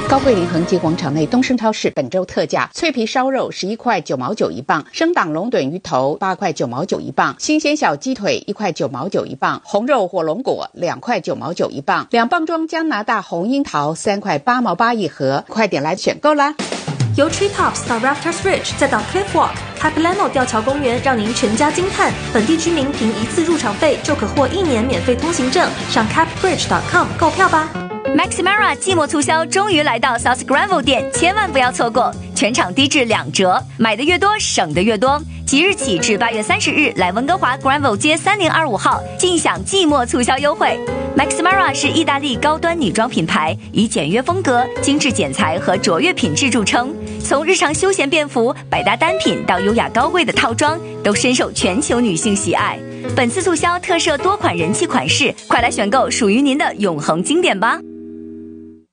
高桂林恒基广场内东升超市本周特价：脆皮烧肉11块9毛9一磅，生档龙趸鱼头8块9毛9一磅，新鲜小鸡腿1块9毛9一磅，红肉火龙果2块9毛9一磅，2磅装加拿大红樱桃3块8毛8一盒，快点来选购啦！ 由 Treetops 到 Rafters Ridge， 再到 Cliff Walk、Capilano 吊桥公园，让您全家惊叹。本地居民凭一次入场费就可获1年免费通行证，上 capbridge.com 购票吧。 Maximara 季末促销终于来到 South Granville 店，千万不要错过，全场低至2折，买的越多省的越多。即日起至8月30日，来温哥华 Granville 街3025号，尽享季末促销优惠。Maximara 是意大利高端女装品牌，以简约风格、精致剪裁和卓越品质著称。从日常休闲便服、百搭单品到优雅高贵的套装，都深受全球女性喜爱。本次促销特设多款人气款式，快来选购属于您的永恒经典吧！